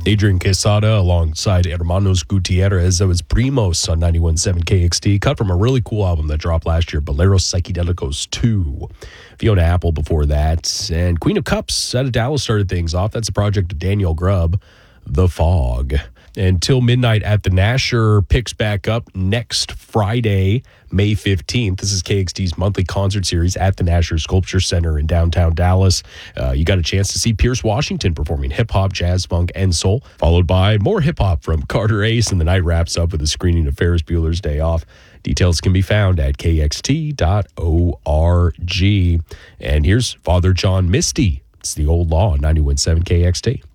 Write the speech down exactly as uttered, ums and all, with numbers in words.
Adrian Quesada alongside Hermanos Gutierrez. That was Primos on ninety-one point seven K X T, cut from a really cool album that dropped last year, Boleros Psychedelicos two. Fiona Apple before that. And Queen of Cups out of Dallas started things off. That's a project of Daniel Grubb, The Fog. Until midnight at the Nasher picks back up next Friday, May fifteenth. This is K X T's monthly concert series at the Nasher Sculpture Center in downtown Dallas. Uh, you got a chance to see Pierce Washington performing hip-hop, jazz, funk, and soul, followed by more hip-hop from Carter Ace, and the night wraps up with a screening of Ferris Bueller's Day Off. Details can be found at K X T dot org. And here's Father John Misty. It's the Old Law, ninety-one point seven K X T.